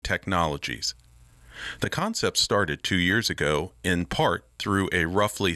technologies. The concept started 2 years ago, in part through a roughly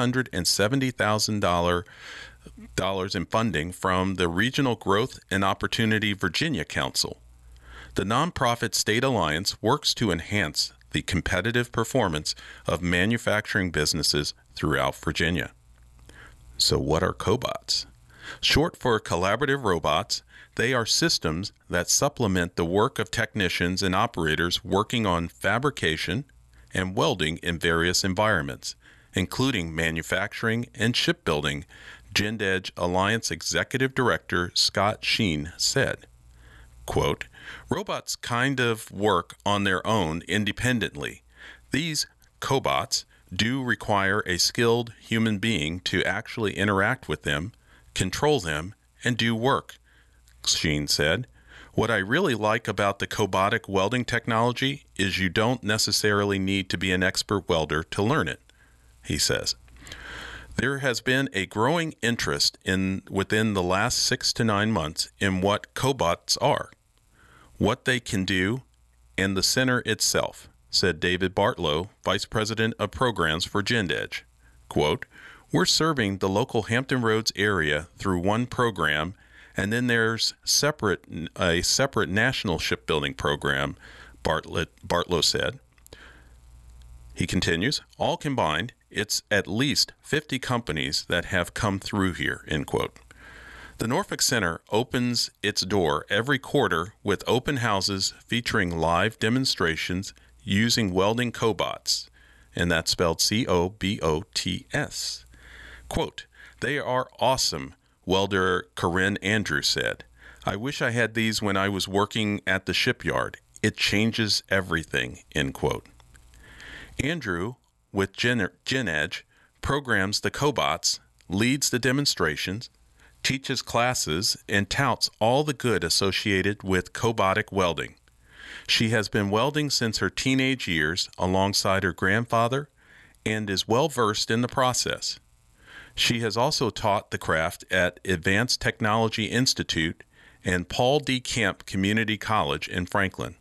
$670,000 in funding from the Regional Growth and Opportunity Virginia Council. The nonprofit State Alliance works to enhance the competitive performance of manufacturing businesses throughout Virginia. So what are cobots? Short for collaborative robots, they are systems that supplement the work of technicians and operators working on fabrication and welding in various environments, including manufacturing and shipbuilding, GenEdge Alliance Executive Director Scott Sheen said. Quote, robots kind of work on their own independently. These cobots do require a skilled human being to actually interact with them, control them, and do work, Sheen said. What I really like about the cobotic welding technology is you don't necessarily need to be an expert welder to learn it, he says. There has been a growing interest within the last 6 to 9 months in what cobots are, what they can do, and the center itself, said David Bartlow, Vice President of Programs for GenEdge. Quote, we're serving the local Hampton Roads area through one program, and then there's a separate national shipbuilding program, Bartlow said. He continues, all combined, it's at least 50 companies that have come through here, end quote. The Norfolk Center opens its door every quarter with open houses featuring live demonstrations using welding cobots, and that's spelled C-O-B-O-T-S. Quote, they are awesome, welder Corinne Andrews said. I wish I had these when I was working at the shipyard. It changes everything, end quote. Andrew, with GenEdge, programs the cobots, leads the demonstrations, teaches classes, and touts all the good associated with cobotic welding. She has been welding since her teenage years alongside her grandfather and is well versed in the process. She has also taught the craft at Advanced Technology Institute and Paul D. Camp Community College in Franklin.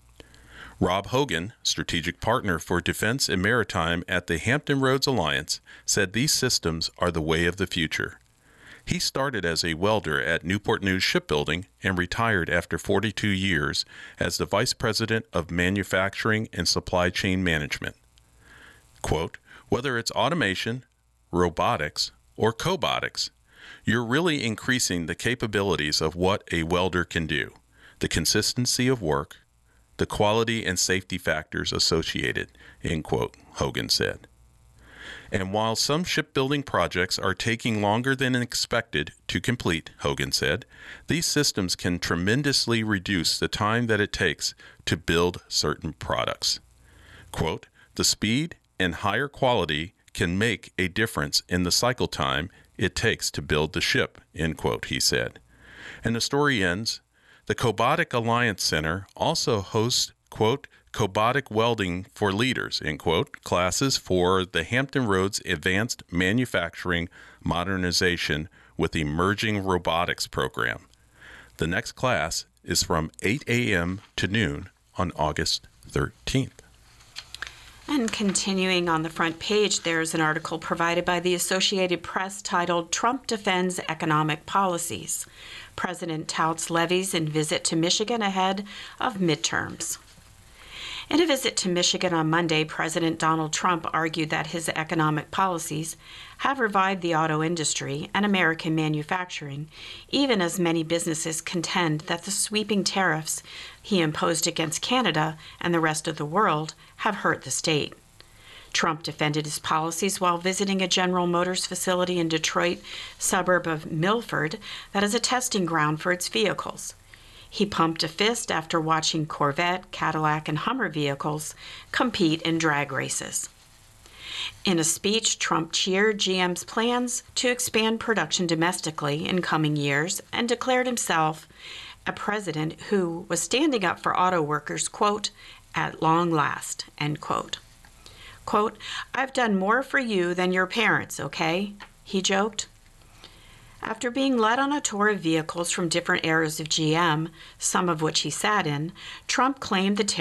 Rob Hogan, strategic partner for Defense and Maritime at the Hampton Roads Alliance, said these systems are the way of the future. He started as a welder at Newport News Shipbuilding and retired after 42 years as the Vice President of Manufacturing and Supply Chain Management. Quote, whether it's automation, robotics, or cobotics, you're really increasing the capabilities of what a welder can do, the consistency of work, the quality and safety factors associated, end quote, Hogan said. And while some shipbuilding projects are taking longer than expected to complete, Hogan said, these systems can tremendously reduce the time that it takes to build certain products. Quote, the speed and higher quality can make a difference in the cycle time it takes to build the ship, end quote, he said. And the story ends, the Cobotic Alliance Center also hosts, quote, Cobotic Welding for Leaders, end quote, classes for the Hampton Roads Advanced Manufacturing Modernization with Emerging Robotics program. The next class is from 8 a.m. to noon on August 13th. And continuing on the front page, there's an article provided by the Associated Press titled Trump Defends Economic Policies. President touts levies in visit to Michigan ahead of midterms. In a visit to Michigan on Monday, President Donald Trump argued that his economic policies have revived the auto industry and American manufacturing, even as many businesses contend that the sweeping tariffs he imposed against Canada and the rest of the world have hurt the state. Trump defended his policies while visiting a General Motors facility in Detroit suburb of Milford that is a testing ground for its vehicles. He pumped a fist after watching Corvette, Cadillac, and Hummer vehicles compete in drag races. In a speech, Trump cheered GM's plans to expand production domestically in coming years and declared himself a president who was standing up for auto workers, quote, at long last, end quote. Quote, I've done more for you than your parents, okay? He joked. After being led on a tour of vehicles from different eras of GM, some of which he sat in, Trump claimed the